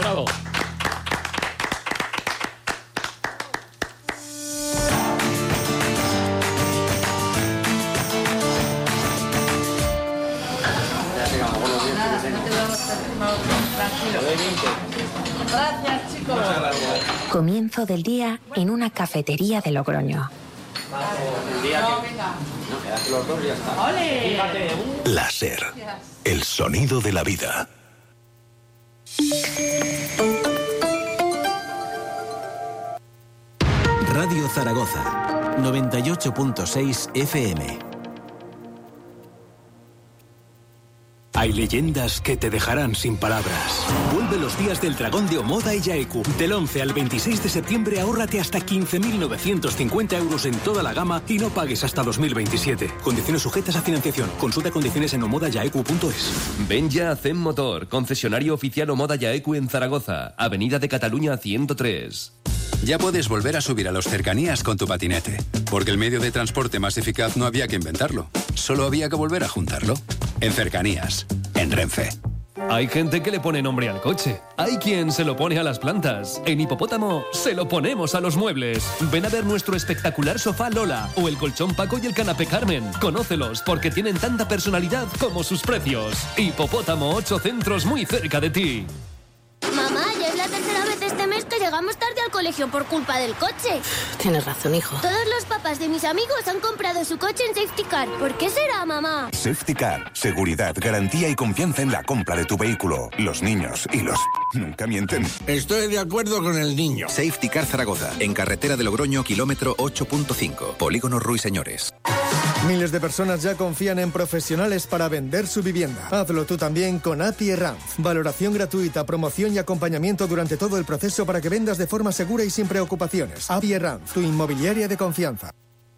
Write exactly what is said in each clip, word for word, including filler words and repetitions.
Bravo. Gracias, chicos. Comienzo del día en una cafetería de Logroño. Láser, el sonido de la vida. Radio Zaragoza, noventa y ocho punto seis F M. Hay leyendas que te dejarán sin palabras. Vuelve los días del dragón de Omoda y Yaeku. Del once al veintiséis de septiembre ahórrate hasta quince mil novecientos cincuenta euros en toda la gama y no pagues hasta dos mil veintisiete. Condiciones sujetas a financiación. Consulta condiciones en omoda yaeku punto es. Ven ya a Zen Motor, concesionario oficial Omoda Yaeku en Zaragoza, Avenida de Cataluña ciento tres. Ya puedes volver a subir a los cercanías con tu patinete, porque el medio de transporte más eficaz no había que inventarlo, solo había que volver a juntarlo. En Cercanías, en Renfe. Hay gente que le pone nombre al coche. Hay quien se lo pone a las plantas. En Hipopótamo se lo ponemos a los muebles. Ven a ver nuestro espectacular sofá Lola o el colchón Paco y el canapé Carmen. Conócelos porque tienen tanta personalidad como sus precios. Hipopótamo, ocho centros muy cerca de ti. Mamá, ya es la tercera vez este mes que llegamos tarde al colegio por culpa del coche. Tienes razón, hijo. Todos los papás de mis amigos han comprado su coche en Safety Car. ¿Por qué será, mamá? Safety Car, seguridad, garantía y confianza en la compra de tu vehículo. Los niños y los... nunca mienten. Estoy de acuerdo con el niño. Safety Car Zaragoza, en carretera de Logroño, kilómetro ocho punto cinco. Polígono Ruiseñores. Miles de personas ya confían en profesionales para vender su vivienda. Hazlo tú también con A P I Ranz. Valoración gratuita, promoción y acompañamiento durante todo el proceso para que vendas de forma segura y sin preocupaciones. A P I Ranz, tu inmobiliaria de confianza.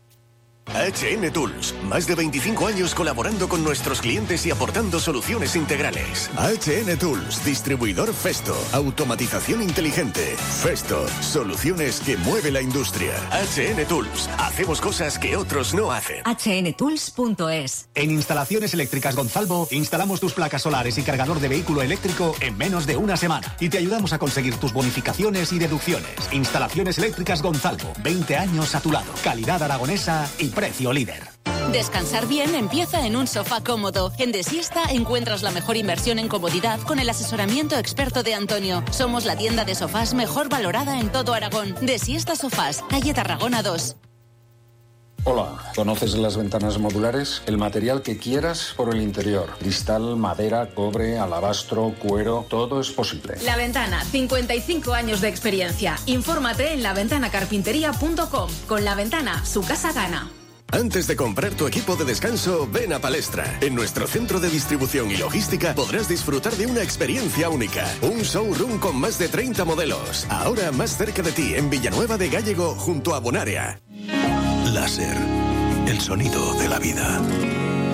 H N Tools, más de veinticinco años colaborando con nuestros clientes y aportando soluciones integrales. H N Tools, distribuidor Festo, automatización inteligente. Festo, soluciones que mueve la industria. H N Tools, hacemos cosas que otros no hacen. H N tools punto es. En Instalaciones Eléctricas Gonzalvo, instalamos tus placas solares y cargador de vehículo eléctrico en menos de una semana. Y te ayudamos a conseguir tus bonificaciones y deducciones. Instalaciones Eléctricas Gonzalvo, veinte años a tu lado. Calidad aragonesa y precio líder. Descansar bien empieza en un sofá cómodo. En Desiesta encuentras la mejor inversión en comodidad con el asesoramiento experto de Antonio. Somos la tienda de sofás mejor valorada en todo Aragón. Desiesta Sofás, calle Tarragona dos. Hola, ¿conoces las ventanas modulares? El material que quieras por el interior. Cristal, madera, cobre, alabastro, cuero, todo es posible. La Ventana, cincuenta y cinco años de experiencia. Infórmate en la ventana carpintería punto com. Con La Ventana, su casa gana. Antes de comprar tu equipo de descanso, ven a Palestra. En nuestro centro de distribución y logística podrás disfrutar de una experiencia única. Un showroom con más de treinta modelos. Ahora más cerca de ti, en Villanueva de Gállego, junto a Bonaria. Láser, el sonido de la vida.